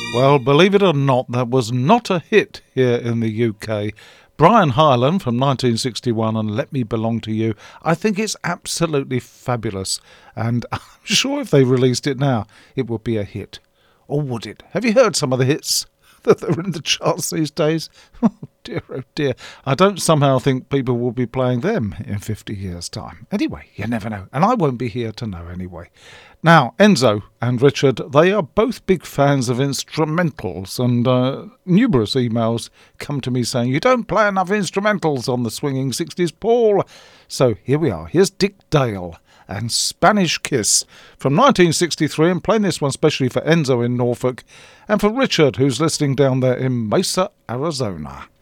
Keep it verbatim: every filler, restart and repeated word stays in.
Well, believe it or not, that was not a hit here in the U K. Brian Hyland from nineteen sixty-one and Let Me Belong to You. I think it's absolutely fabulous, and I'm sure if they released it now, it would be a hit. Or would it? Have you heard some of the hits that are in the charts these days? Oh dear, oh dear. I don't somehow think people will be playing them in fifty years' time. Anyway, you never know, and I won't be here to know anyway. Now, Enzo and Richard, they are both big fans of instrumentals, and uh, numerous emails come to me saying, you don't play enough instrumentals on the Swinging sixties, Paul. So here we are. Here's Dick Dale and Spanish Kiss from nineteen sixty-three, and playing this one especially for Enzo in Norfolk, and for Richard, who's listening down there in Mesa, Arizona.